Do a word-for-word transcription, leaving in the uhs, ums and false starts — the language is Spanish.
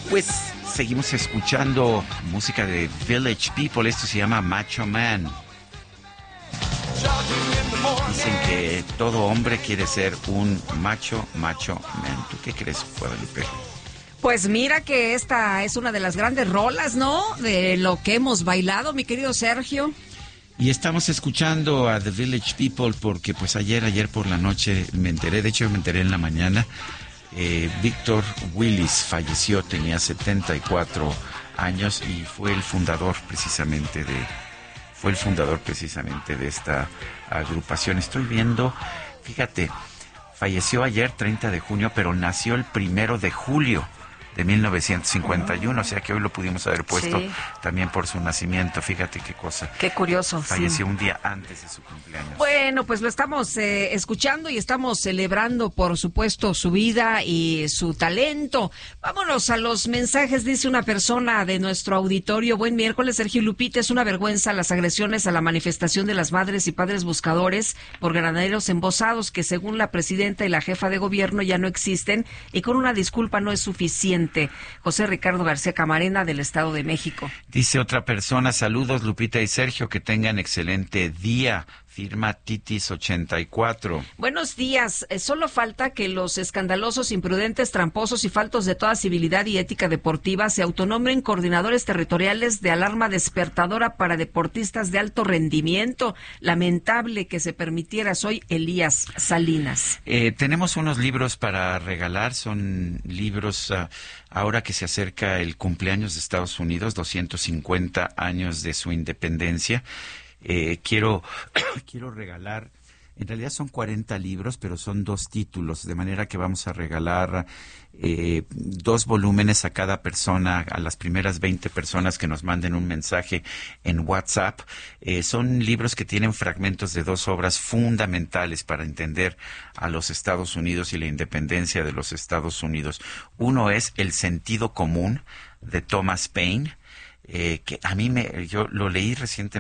Pues seguimos escuchando música de Village People. Esto se llama Macho Man. Dicen que todo hombre quiere ser un macho, macho man. ¿Tú qué crees, Guadalupe? Pues mira que esta es una de las grandes rolas, ¿no? De lo que hemos bailado, mi querido Sergio. Y estamos escuchando a The Village People porque pues ayer, ayer por la noche me enteré, de hecho me enteré en la mañana, eh, Víctor Willis falleció, tenía setenta y cuatro años y fue el fundador precisamente de, fue el fundador precisamente de esta agrupación. Estoy viendo, fíjate, falleció ayer treinta de junio, pero nació el primero de julio de mil novecientos cincuenta y uno, oh. O sea que hoy lo pudimos haber puesto sí. También por su nacimiento. Fíjate qué cosa. Qué curioso. Falleció sí. un día antes de su cumpleaños. Bueno, pues lo estamos eh, escuchando y estamos celebrando, por supuesto, su vida y su talento. Vámonos a los mensajes. Dice una persona de nuestro auditorio: buen miércoles, Sergio Lupita. Es una vergüenza las agresiones a la manifestación de las madres y padres buscadores por granaderos embosados que, según la presidenta y la jefa de gobierno, ya no existen y con una disculpa no es suficiente. José Ricardo García Camarena, del Estado de México. Dice otra persona: saludos Lupita y Sergio, que tengan excelente día. Firma Titis ochenta y cuatro. Buenos días. Eh, solo falta que los escandalosos, imprudentes, tramposos y faltos de toda civilidad y ética deportiva se autonombren coordinadores territoriales de alarma despertadora para deportistas de alto rendimiento. Lamentable que se permitiera. Soy Elías Salinas. Eh, tenemos unos libros para regalar. Son libros, uh, ahora que se acerca el cumpleaños de Estados Unidos, doscientos cincuenta años de su independencia. Eh, quiero, quiero regalar, en realidad son cuarenta libros, pero son dos títulos, de manera que vamos a regalar eh, dos volúmenes a cada persona, a las primeras veinte personas que nos manden un mensaje en WhatsApp. Eh, son libros que tienen fragmentos de dos obras fundamentales para entender a los Estados Unidos y la independencia de los Estados Unidos. Uno es El sentido común, de Thomas Paine, eh, que a mí me, yo lo leí recientemente.